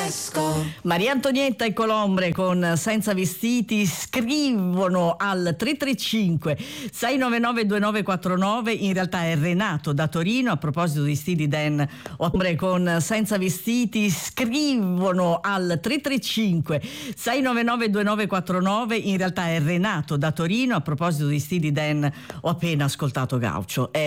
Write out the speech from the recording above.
Maria Antonietta e Colombre con Senza Vestiti scrivono al 335 699 2949. In realtà è Renato da Torino. A proposito di Steely Dan, Ombre con Senza Vestiti scrivono al 335 699 2949. In realtà è Renato da Torino. A proposito di Steely Dan, ho appena ascoltato Gaucho. È